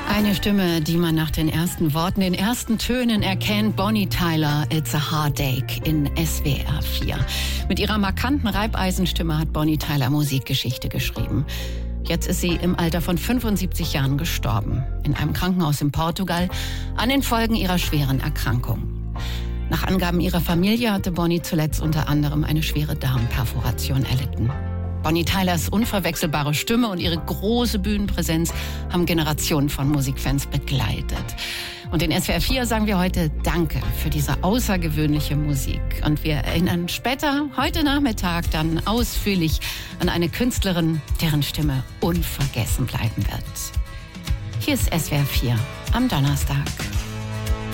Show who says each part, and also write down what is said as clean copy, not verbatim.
Speaker 1: Eine Stimme, die man nach den ersten Worten, den ersten Tönen erkennt. Bonnie Tyler, It's a Heartache in SWR 4. Mit ihrer markanten Reibeisenstimme hat Bonnie Tyler Musikgeschichte geschrieben. Jetzt ist sie im Alter von 75 Jahren gestorben. In einem Krankenhaus in Portugal an den Folgen ihrer schweren Erkrankung. Nach Angaben ihrer Familie hatte Bonnie zuletzt unter anderem eine schwere Darmperforation erlitten. Bonnie Tylers unverwechselbare Stimme und ihre große Bühnenpräsenz haben Generationen von Musikfans begleitet. Und in SWR 4 sagen wir heute Danke für diese außergewöhnliche Musik. Und wir erinnern später, heute Nachmittag, dann ausführlich an eine Künstlerin, deren Stimme unvergessen bleiben wird. Hier ist SWR 4 am Donnerstag.